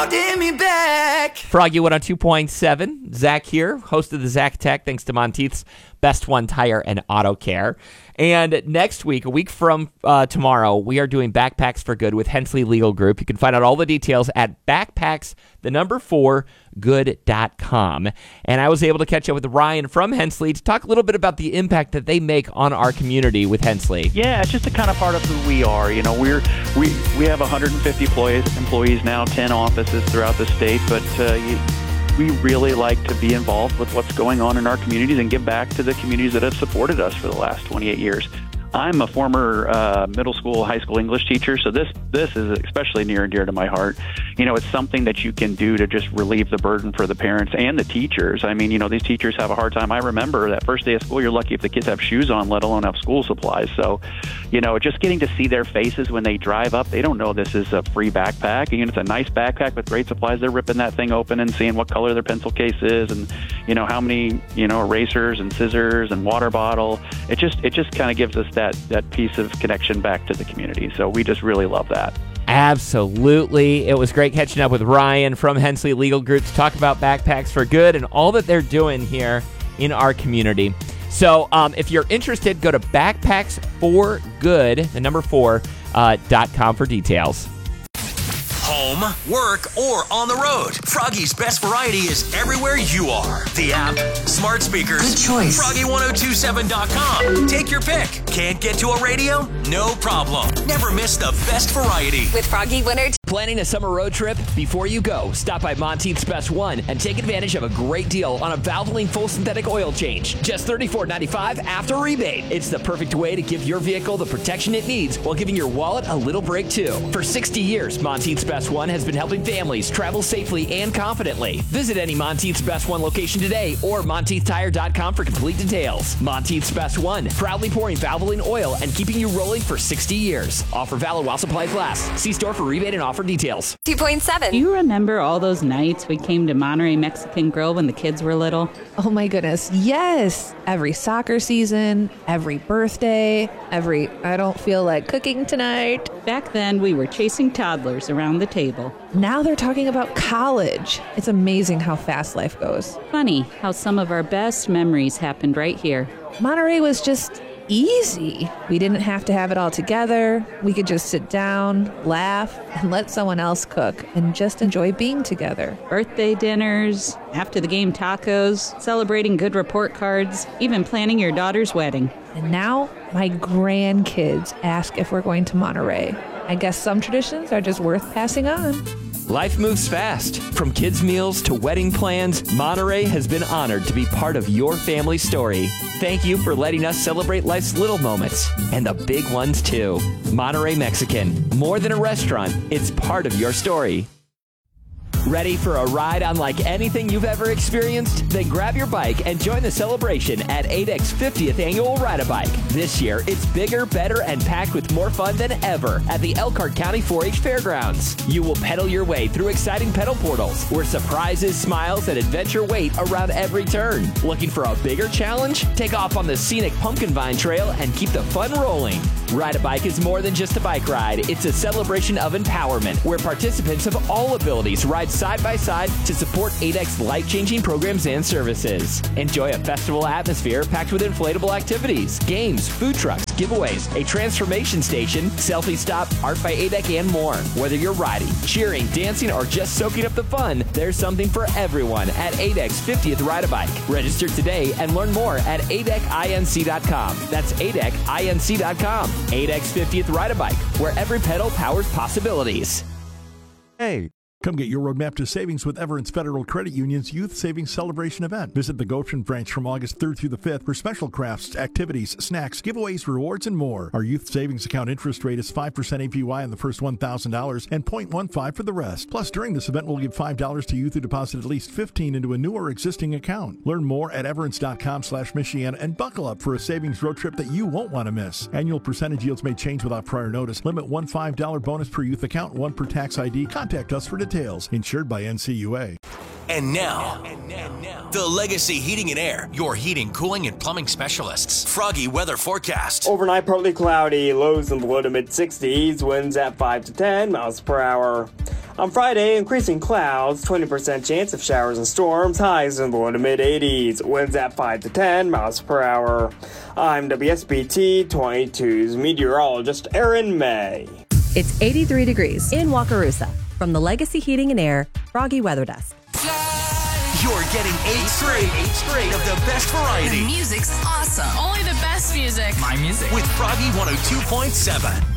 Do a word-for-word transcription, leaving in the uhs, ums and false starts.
holding me back. Froggy one oh two point seven. Zach here, host of the Zach Tech, thanks to Monteith's Best One Tire and Auto Care. And next week, a week from uh, tomorrow, we are doing Backpacks for Good with Hensley Legal Group. You can find out all the details at backpacks, the number four, good dot com. And I was able to catch up with Ryan from Hensley to talk a little bit about the impact that they make on our community with Hensley. Yeah, it's just a kind of part of who we are. You know, we're we we have one hundred fifty employees employees now, ten offices throughout the state, but uh, you, we really like to be involved with what's going on in our communities and give back to the communities that have supported us for the last twenty-eight years. I'm a former uh, middle school, high school English teacher, so this this is especially near and dear to my heart. You know, it's something that you can do to just relieve the burden for the parents and the teachers. I mean, you know, these teachers have a hard time. I remember that first day of school, you're lucky if the kids have shoes on, let alone have school supplies. So, you know, just getting to see their faces when they drive up, they don't know this is a free backpack. And it's a nice backpack with great supplies. They're ripping that thing open and seeing what color their pencil case is and, you know, how many, you know, erasers and scissors and water bottle. It just, it just kind of gives us that that piece of connection back to the community. So we just really love that. Absolutely. It was great catching up with Ryan from Hensley Legal Group to talk about Backpacks for Good and all that they're doing here in our community. So um, if you're interested, go to backpacks for good, the number four, uh, dot com for details. Home, work, or on the road. Froggy's Best Variety is everywhere you are. The app, smart speakers. Good choice. Froggy ten twenty-seven dot com. Take your pick. Can't get to a radio? No problem. Never miss the best variety. With Froggy Winter. Planning a summer road trip? Before you go, stop by Monteith's Best One and take advantage of a great deal on a Valvoline full synthetic oil change. Just thirty-four ninety-five after rebate. It's the perfect way to give your vehicle the protection it needs while giving your wallet a little break too. For sixty years, Monteith's Best One has been helping families travel safely and confidently. Visit any Monteith's Best One location today or monteith tire dot com for complete details. Monteith's Best One, proudly pouring Valvoline oil and keeping you rolling for sixty years. Offer valid while supplies last. See store for rebate and offer details. two point seven. Do you remember all those nights we came to Monterey Mexican Grill when the kids were little? Oh my goodness, yes. Every soccer season, every birthday, every I don't feel like cooking tonight. Back then, we were chasing toddlers around the table. Now they're talking about college. It's amazing how fast life goes. Funny how some of our best memories happened right here. Monterey was just easy. We didn't have to have it all together. We could just sit down, laugh, and let someone else cook and just enjoy being together. Birthday dinners, after the game tacos, celebrating good report cards, even planning your daughter's wedding. And now my grandkids ask if we're going to Monterey. I guess some traditions are just worth passing on. Life moves fast. From kids' meals to wedding plans, Monterey has been honored to be part of your family story. Thank you for letting us celebrate life's little moments and the big ones too. Monterey Mexican, more than a restaurant, it's part of your story. Ready for a ride unlike anything you've ever experienced? Then grab your bike and join the celebration at A D E C's fiftieth Annual Ride-A-Bike. This year, it's bigger, better, and packed with more fun than ever at the Elkhart County four H Fairgrounds. You will pedal your way through exciting pedal portals where surprises, smiles, and adventure wait around every turn. Looking for a bigger challenge? Take off on the scenic Pumpkin Vine Trail and keep the fun rolling. Ride-A-Bike is more than just a bike ride. It's a celebration of empowerment where participants of all abilities ride side by side to support A D E C's life-changing programs and services. Enjoy a festival atmosphere packed with inflatable activities, games, food trucks, giveaways, a transformation station, selfie stop, art by A D E C, and more. Whether you're riding, cheering, dancing, or just soaking up the fun, there's something for everyone at A D E C's fiftieth Ride-A-Bike. Register today and learn more at A D E C inc dot com. That's A D E C inc dot com. A D E C's fiftieth Ride-A-Bike, where every pedal powers possibilities. Hey. Come get your roadmap to savings with Everence Federal Credit Union's Youth Savings Celebration event. Visit the Goshen branch from August third through the fifth for special crafts, activities, snacks, giveaways, rewards, and more. Our youth savings account interest rate is five percent A P Y on the first one thousand dollars and zero point one five for the rest. Plus, during this event, we'll give five dollars to youth who deposit at least fifteen dollars into a new or existing account. Learn more at everence dot com slash Michiana and buckle up for a savings road trip that you won't want to miss. Annual percentage yields may change without prior notice. Limit one five dollars bonus per youth account, one per tax I D. Contact us for details. Insured by N C U A. And now, the Legacy Heating and Air, your heating, cooling, and plumbing specialists. Froggy weather forecast. Overnight, partly cloudy, lows in the low to mid sixties, winds at five to ten miles per hour. On Friday, increasing clouds, twenty percent chance of showers and storms, highs in the low to mid eighties, winds at five to ten miles per hour. I'm W S B T twenty-two's meteorologist Aaron May. It's eighty-three degrees in Wakarusa. From the Legacy Heating and Air Froggy Weather Desk. You're getting eight straight, eight straight of the best variety. The music's awesome. Only the best music. My music. With Froggy one oh two point seven.